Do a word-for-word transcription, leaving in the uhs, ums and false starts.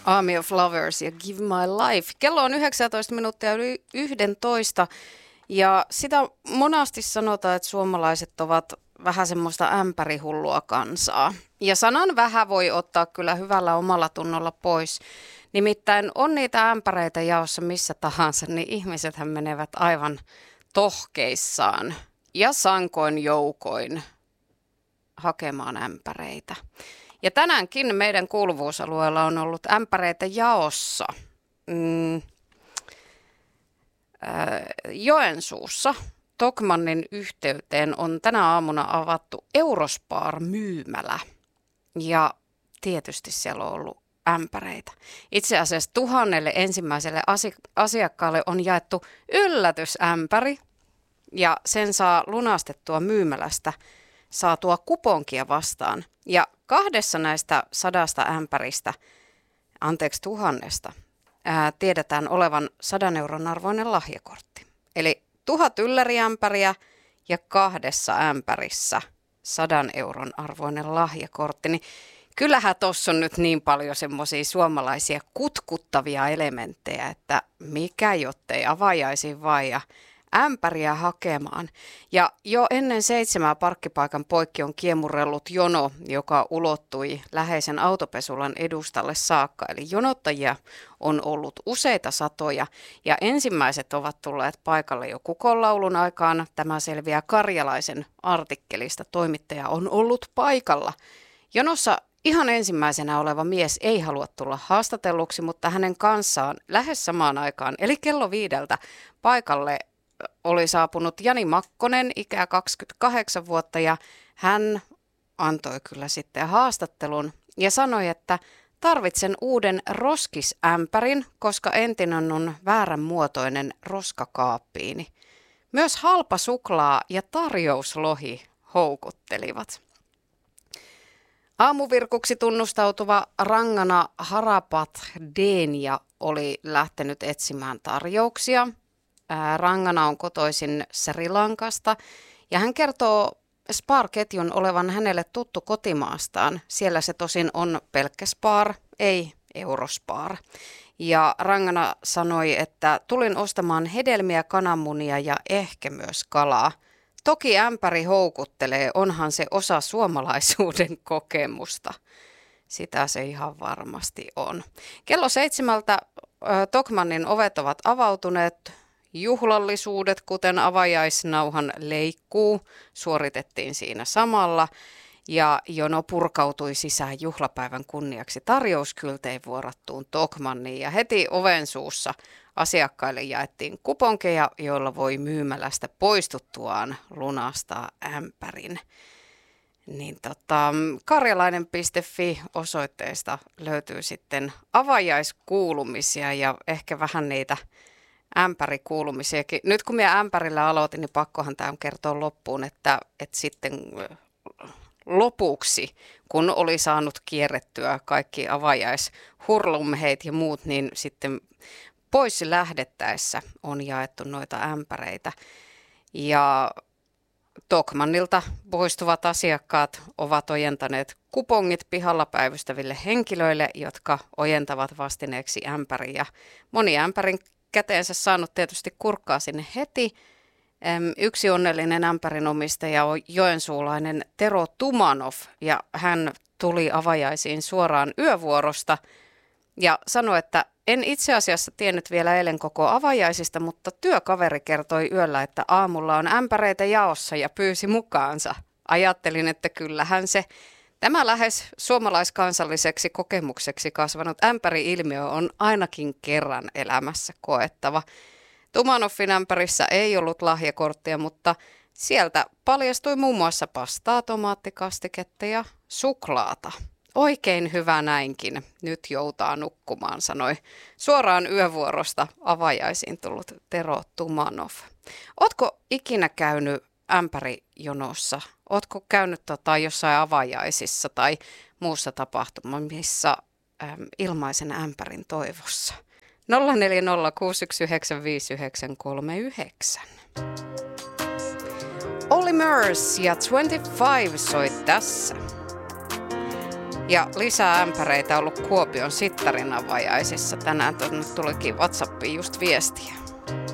Army of Lovers ja Give My Life. Kello on yhdeksäntoista minuuttia yli yksitoista ja sitä monasti sanotaan, että suomalaiset ovat vähän semmoista ämpärihullua kansaa. Ja sanan vähän voi ottaa kyllä hyvällä omalla tunnolla pois. Nimittäin on niitä ämpäreitä jaossa missä tahansa, niin ihmisethän menevät aivan tohkeissaan ja sankoin joukoin hakemaan ämpäreitä. Ja tänäänkin meidän kuuluvuusalueella on ollut ämpäreitä jaossa. Mm, äh, Joensuussa Tokmannin yhteyteen on tänä aamuna avattu Eurospar-myymälä. Ja tietysti siellä on ollut ämpäreitä. Itse asiassa tuhannelle ensimmäiselle asi- asiakkaalle on jaettu yllätysämpäri ja sen saa lunastettua myymälästä saatua kuponkia vastaan. Ja kahdessa näistä sadasta ämpäristä, anteeksi tuhannesta, ää, tiedetään olevan sadan euron arvoinen lahjakortti. Eli tuhat ylläriämpäriä ja kahdessa ämpärissä sadan euron arvoinen lahjakortti. Niin kyllähän tuossa on nyt niin paljon semmoisia suomalaisia kutkuttavia elementtejä, että mikä jottei avajaisiin vaan ja ämpäriä hakemaan. Ja jo ennen seitsemää parkkipaikan poikki on kiemurrellut jono, joka ulottui läheisen autopesulan edustalle saakka. Eli jonottajia on ollut useita satoja ja ensimmäiset ovat tulleet paikalle jo kukonlaulun aikaan. Tämä selviää Karjalaisen artikkelista. Toimittaja on ollut paikalla. Jonossa ihan ensimmäisenä oleva mies ei halua tulla haastatelluksi, mutta hänen kanssaan lähes samaan aikaan, eli kello viideltä paikalle oli saapunut Jani Makkonen, ikää kaksikymmentäkahdeksan vuotta, ja hän antoi kyllä sitten haastattelun ja sanoi, että tarvitsen uuden roskisämpärin, koska entinen on väärän muotoinen roskakaappiini. Myös halpa suklaa ja tarjouslohi houkuttelivat. Aamuvirkuksi tunnustautuva Rangana Harapat Denia oli lähtenyt etsimään tarjouksia. Rangana on kotoisin Sri Lankasta ja hän kertoo Spar-ketjun olevan hänelle tuttu kotimaastaan. Siellä se tosin on pelkkä Spar, ei Eurospar. Ja Rangana sanoi, että tulin ostamaan hedelmiä, kananmunia ja ehkä myös kalaa. Toki ämpäri houkuttelee, onhan se osa suomalaisuuden kokemusta. Sitä se ihan varmasti on. Kello seitsemältä äh, Tokmannin ovet ovat avautuneet. Juhlallisuudet, kuten avajaisnauhan leikkuu, suoritettiin siinä samalla. Ja jono purkautui sisään juhlapäivän kunniaksi tarjouskyltein vuorattuun Tokmanniin. Ja heti oven suussa asiakkaille jaettiin kuponkeja, joilla voi myymälästä poistuttuaan lunastaa ämpärin. Niin tota, karjalainen piste fi osoitteesta löytyy sitten avajaiskuulumisia ja ehkä vähän niitä ämpärikuulumisiakin. Nyt kun minä ämpärillä aloitin, niin pakkohan tämä on kertoa loppuun, että, että sitten lopuksi, kun oli saanut kierrettyä kaikki avajaishurlumheit ja muut, niin sitten pois lähdettäessä on jaettu noita ämpäreitä. Ja Tokmannilta poistuvat asiakkaat ovat ojentaneet kupongit pihalla päivystäville henkilöille, jotka ojentavat vastineeksi ämpäriä. Moni ämpärin käteensä saanut tietysti kurkkaa sinne heti. Yksi onnellinen ämpärin omistaja on joensuulainen Tero Tumanov ja hän tuli avajaisiin suoraan yövuorosta ja sanoi, että en itse asiassa tiennyt vielä eilen koko avajaisista, mutta työkaveri kertoi yöllä, että aamulla on ämpäreitä jaossa ja pyysi mukaansa. Ajattelin, että kyllähän se tämä lähes suomalaiskansalliseksi kokemukseksi kasvanut ämpäri-ilmiö on ainakin kerran elämässä koettava. Tumanoffin ämpärissä ei ollut lahjakorttia, mutta sieltä paljastui muun muassa pastaa, tomaattikastiketta ja suklaata. Oikein hyvä näinkin. Nyt joutaa nukkumaan, sanoi suoraan yövuorosta avajaisiin tullut Tero Tumanov. Ootko ikinä käynyt ämpärijonossa? Ootko käynyt tota, jossain avajaisissa tai muussa tapahtumassa äm, ilmaisen ämpärin toivossa? nolla neljä nolla kuusi yksi yhdeksän viisi yhdeksän kolme yhdeksän. Olly Murs ja kaksikymmentäviisi soi tässä. Ja lisää ämpäreitä on ollut Kuopion Sittarin avajaisissa. Tänään tuonne tulikin WhatsAppiin just viestiä.